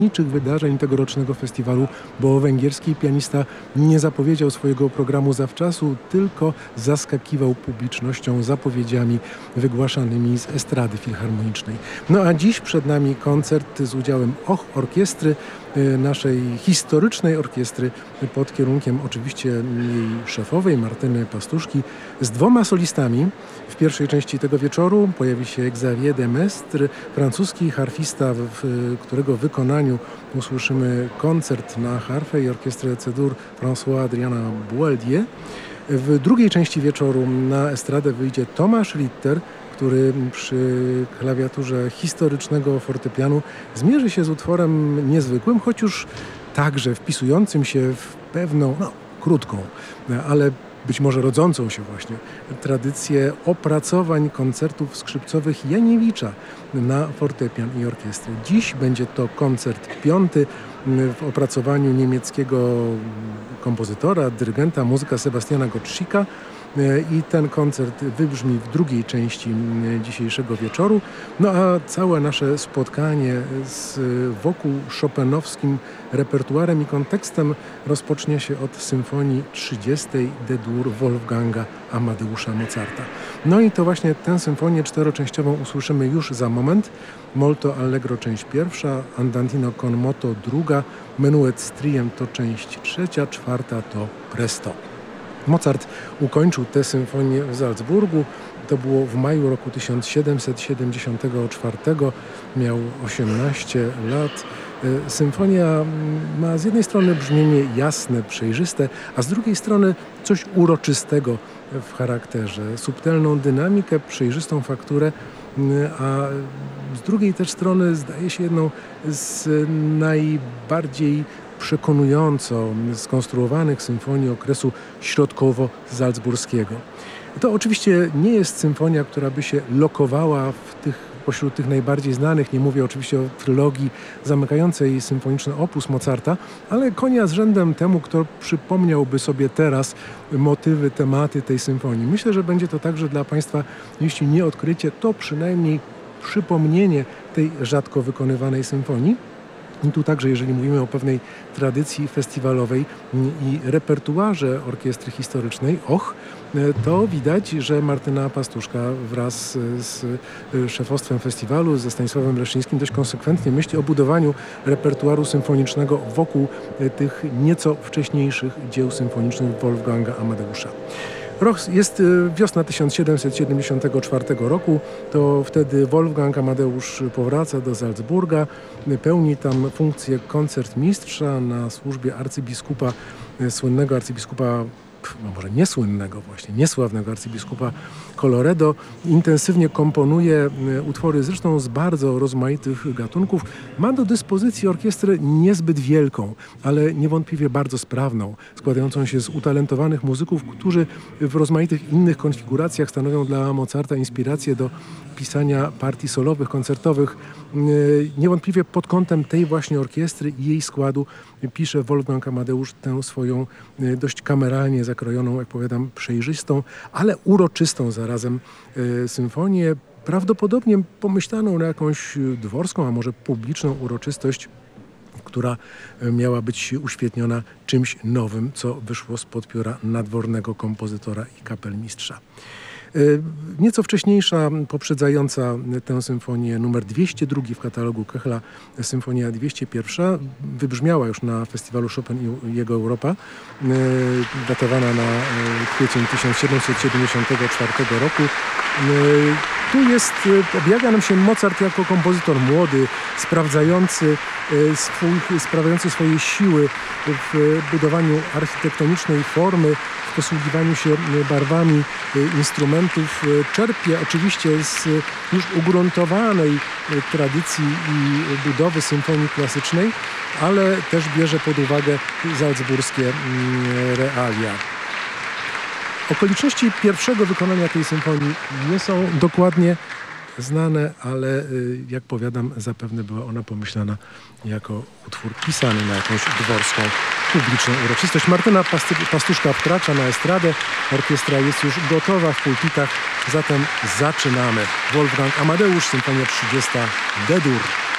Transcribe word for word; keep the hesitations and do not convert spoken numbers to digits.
wydarzeń tegorocznego festiwalu, bo węgierski pianista nie zapowiedział swojego programu zawczasu, tylko zaskakiwał publicznością zapowiedziami wygłaszanymi z estrady filharmonicznej. No a dziś przed nami koncert z udziałem Och Orkiestry, naszej historycznej orkiestry pod kierunkiem oczywiście jej szefowej Martyny Pastuszki z dwoma solistami. W pierwszej części tego wieczoru pojawi się Xavier de Mestre, francuski harfista, w którego wykonaniu usłyszymy koncert na harfę i orkiestrę C-dur François Adriana Boieldier. W drugiej części wieczoru na estradę wyjdzie Tomasz Ritter, który przy klawiaturze historycznego fortepianu zmierzy się z utworem niezwykłym, choć już także wpisującym się w pewną, no, krótką, ale być może rodzącą się właśnie tradycję opracowań koncertów skrzypcowych Janiewicza na fortepian i orkiestrę. Dziś będzie to koncert piąty w opracowaniu niemieckiego kompozytora, dyrygenta, muzyka Sebastiana Gottschicka. I ten koncert wybrzmi w drugiej części dzisiejszego wieczoru. No a całe nasze spotkanie z wokół chopinowskim repertuarem i kontekstem rozpocznie się od symfonii trzydziestej D-dur Wolfganga Amadeusza Mozarta. No i to właśnie tę symfonię czteroczęściową usłyszymy już za moment. Molto Allegro część pierwsza, Andantino con moto druga, Menuet z triem to część trzecia, czwarta to Presto. Mozart ukończył tę symfonię w Salzburgu. To było w maju roku tysiąc siedemset siedemdziesiątego czwartego. Miał osiemnaście lat. Symfonia ma z jednej strony brzmienie jasne, przejrzyste, a z drugiej strony coś uroczystego w charakterze. Subtelną dynamikę, przejrzystą fakturę, a z drugiej też strony zdaje się jedną z najbardziej przekonująco skonstruowanych symfonii okresu środkowo-salzburskiego. To oczywiście nie jest symfonia, która by się lokowała w tych, pośród tych najbardziej znanych. Nie mówię oczywiście o trylogii zamykającej symfoniczny opus Mozarta, ale konia z rzędem temu, kto przypomniałby sobie teraz motywy, tematy tej symfonii. Myślę, że będzie to także dla Państwa, jeśli nie odkrycie, to przynajmniej przypomnienie tej rzadko wykonywanej symfonii. I tu także, jeżeli mówimy o pewnej tradycji festiwalowej i repertuarze orkiestry historycznej, och, to widać, że Martyna Pastuszka wraz z szefostwem festiwalu, ze Stanisławem Leszczyńskim, dość konsekwentnie myśli o budowaniu repertuaru symfonicznego wokół tych nieco wcześniejszych dzieł symfonicznych Wolfganga Amadeusza. Rok jest wiosna tysiąc siedemset siedemdziesiątego czwartego roku, to wtedy Wolfgang Amadeusz powraca do Salzburga, pełni tam funkcję koncertmistrza na służbie arcybiskupa, słynnego arcybiskupa, no może niesłynnego właśnie, niesławnego arcybiskupa Colloredo. Intensywnie komponuje utwory zresztą z bardzo rozmaitych gatunków. Ma do dyspozycji orkiestrę niezbyt wielką, ale niewątpliwie bardzo sprawną, składającą się z utalentowanych muzyków, którzy w rozmaitych innych konfiguracjach stanowią dla Mozarta inspirację do pisania partii solowych, koncertowych. Niewątpliwie pod kątem tej właśnie orkiestry i jej składu pisze Wolfgang Amadeusz tę swoją dość kameralnie zakrojoną, jak powiadam, przejrzystą, ale uroczystą zarazem symfonię, prawdopodobnie pomyślaną na jakąś dworską, a może publiczną uroczystość, która miała być uświetniona czymś nowym, co wyszło spod pióra nadwornego kompozytora i kapelmistrza. Nieco wcześniejsza, poprzedzająca tę symfonię numer dwieście dwa w katalogu Köchla, symfonia dwieście jeden, wybrzmiała już na festiwalu Chopin i jego Europa, datowana na kwiecień tysiąc siedemset siedemdziesiątego czwartego roku. Tu jest, objawia nam się Mozart jako kompozytor młody, sprawdzający, swój, sprawdzający swoje siły w budowaniu architektonicznej formy, w posługiwaniu się barwami instrumentów. Czerpie oczywiście z już ugruntowanej tradycji i budowy symfonii klasycznej, ale też bierze pod uwagę salzburskie realia. Okoliczności pierwszego wykonania tej symfonii nie są dokładnie znane, ale jak powiadam, zapewne była ona pomyślana jako utwór pisany na jakąś dworską, publiczną uroczystość. Martyna Pastuszka wkracza na estradę, orkiestra jest już gotowa w pulpitach, zatem zaczynamy. Wolfgang Amadeusz, symfonia trzydziesta D-dur.